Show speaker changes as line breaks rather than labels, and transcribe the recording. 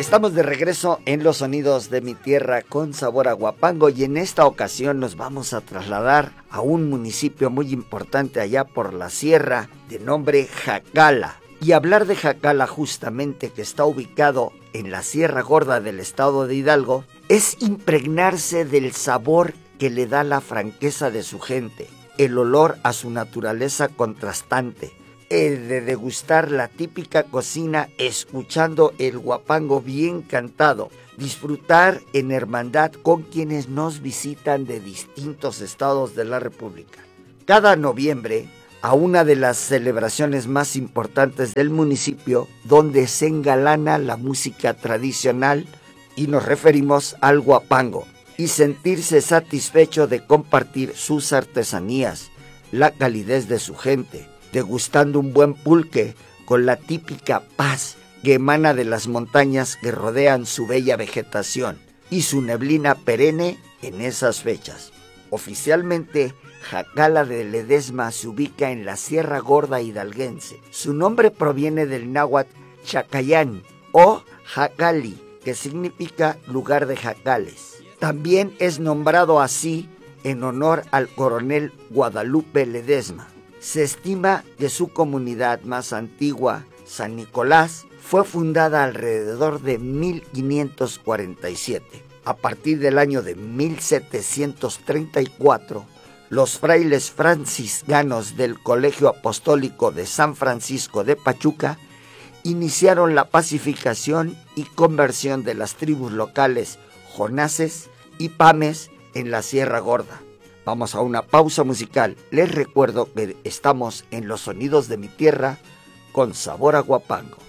Estamos de regreso en los sonidos de mi tierra con sabor a Huapango y en esta ocasión nos vamos a trasladar a un municipio muy importante allá por la sierra de nombre Jacala. Y hablar de Jacala justamente, que está ubicado en la Sierra Gorda del estado de Hidalgo, es impregnarse del sabor que le da la franqueza de su gente, el olor a su naturaleza contrastante, el de degustar la típica cocina escuchando el huapango bien cantado, disfrutar en hermandad con quienes nos visitan de distintos estados de la República. Cada noviembre, a una de las celebraciones más importantes del municipio, donde se engalana la música tradicional, y nos referimos al huapango, y sentirse satisfecho de compartir sus artesanías, la calidez de su gente, degustando un buen pulque con la típica paz que emana de las montañas que rodean su bella vegetación y su neblina perenne en esas fechas. Oficialmente, Jacala de Ledesma se ubica en la Sierra Gorda hidalguense. Su nombre proviene del náhuatl Chacayán o Jacali, que significa lugar de jacales. También es nombrado así en honor al coronel Guadalupe Ledesma. Se estima que su comunidad más antigua, San Nicolás, fue fundada alrededor de 1547. A partir del año de 1734, los frailes franciscanos del Colegio Apostólico de San Francisco de Pachuca iniciaron la pacificación y conversión de las tribus locales jonases y pames en la Sierra Gorda. Vamos a una pausa musical. Les recuerdo que estamos en los sonidos de mi tierra con sabor a Huapango.